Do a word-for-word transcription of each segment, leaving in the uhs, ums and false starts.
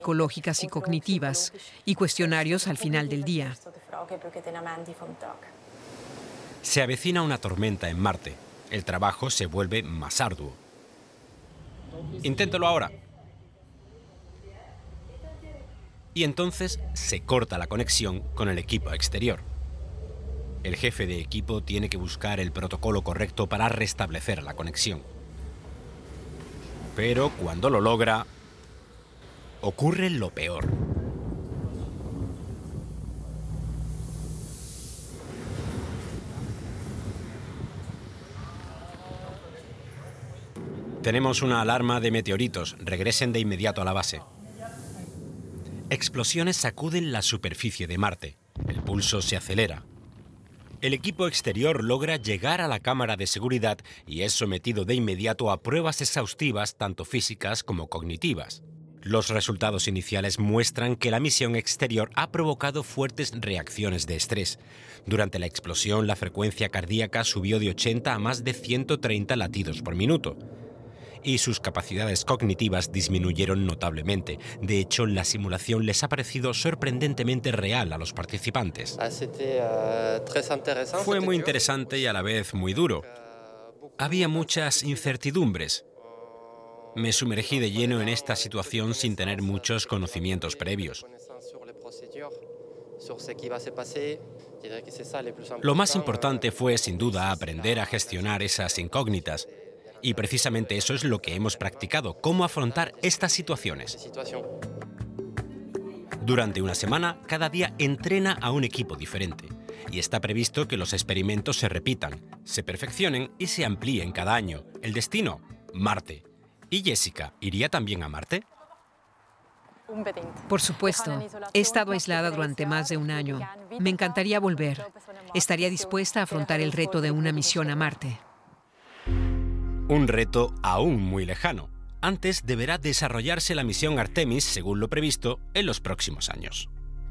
psicológicas y cognitivas, y cuestionarios al final del día. Se avecina una tormenta en Marte. El trabajo se vuelve más arduo. Inténtalo ahora. Y entonces se corta la conexión con el equipo exterior. El jefe de equipo tiene que buscar el protocolo correcto para restablecer la conexión. Pero cuando lo logra, ocurre lo peor. Tenemos una alarma de meteoritos. Regresen de inmediato a la base. Explosiones sacuden la superficie de Marte. El pulso se acelera. El equipo exterior logra llegar a la cámara de seguridad y es sometido de inmediato a pruebas exhaustivas, tanto físicas como cognitivas. Los resultados iniciales muestran que la misión exterior ha provocado fuertes reacciones de estrés. Durante la explosión, la frecuencia cardíaca subió de ochenta a más de ciento treinta latidos por minuto. Y sus capacidades cognitivas disminuyeron notablemente. De hecho, la simulación les ha parecido sorprendentemente real a los participantes. Fue muy interesante y a la vez muy duro. Había muchas incertidumbres. Me sumergí de lleno en esta situación sin tener muchos conocimientos previos. Lo más importante fue, sin duda, aprender a gestionar esas incógnitas. Y precisamente eso es lo que hemos practicado, cómo afrontar estas situaciones. Durante una semana, cada día entrena a un equipo diferente. Y está previsto que los experimentos se repitan, se perfeccionen y se amplíen cada año. El destino, Marte. ¿Y Jessica iría también a Marte? Por supuesto. He estado aislada durante más de un año. Me encantaría volver. Estaría dispuesta a afrontar el reto de una misión a Marte. Un reto aún muy lejano. Antes deberá desarrollarse la misión Artemis, según lo previsto, en los próximos años.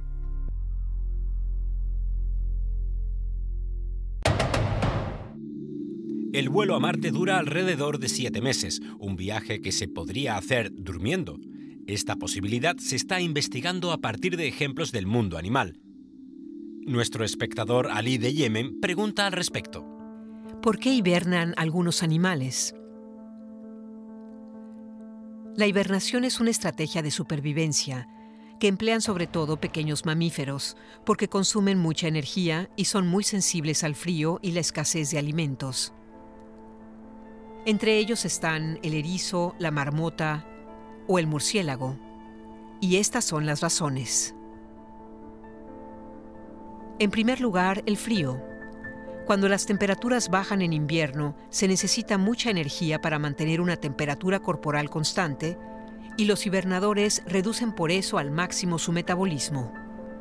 El vuelo a Marte dura alrededor de siete meses, un viaje que se podría hacer durmiendo. Esta posibilidad se está investigando a partir de ejemplos del mundo animal. Nuestro espectador Ali de Yemen pregunta al respecto. ¿Por qué hibernan algunos animales? La hibernación es una estrategia de supervivencia que emplean sobre todo pequeños mamíferos porque consumen mucha energía y son muy sensibles al frío y la escasez de alimentos. Entre ellos están el erizo, la marmota o el murciélago. Y estas son las razones. En primer lugar, el frío. Cuando las temperaturas bajan en invierno, se necesita mucha energía para mantener una temperatura corporal constante y los hibernadores reducen por eso al máximo su metabolismo.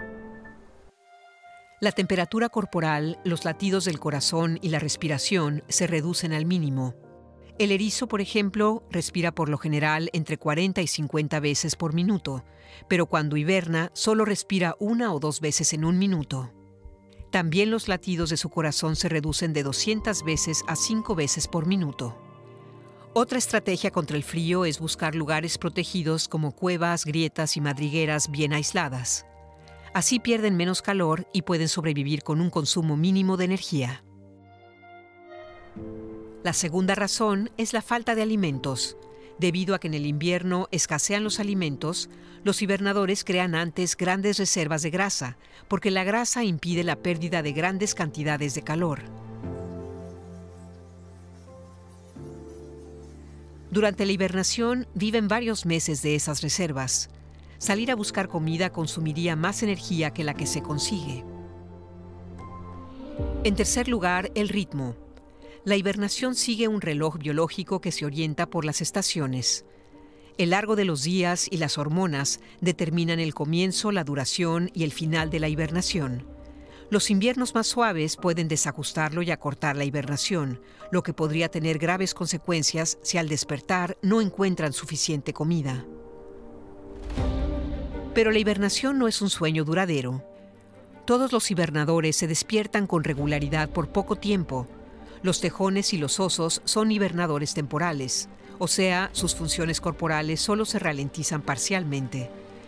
La temperatura corporal, los latidos del corazón y la respiración se reducen al mínimo. El erizo, por ejemplo, respira por lo general entre cuarenta y cincuenta veces por minuto, pero cuando hiberna solo respira una o dos veces en un minuto. También los latidos de su corazón se reducen de doscientas veces a cinco veces por minuto. Otra estrategia contra el frío es buscar lugares protegidos como cuevas, grietas y madrigueras bien aisladas. Así pierden menos calor y pueden sobrevivir con un consumo mínimo de energía. La segunda razón es la falta de alimentos. Debido a que en el invierno escasean los alimentos, los hibernadores crean antes grandes reservas de grasa, porque la grasa impide la pérdida de grandes cantidades de calor. Durante la hibernación viven varios meses de esas reservas. Salir a buscar comida consumiría más energía que la que se consigue. En tercer lugar, el ritmo. La hibernación sigue un reloj biológico que se orienta por las estaciones. El largo de los días y las hormonas determinan el comienzo, la duración y el final de la hibernación. Los inviernos más suaves pueden desajustarlo y acortar la hibernación, lo que podría tener graves consecuencias si al despertar no encuentran suficiente comida. Pero la hibernación no es un sueño duradero. Todos los hibernadores se despiertan con regularidad por poco tiempo. Los tejones y los osos son hibernadores temporales, o sea, sus funciones corporales solo se ralentizan parcialmente.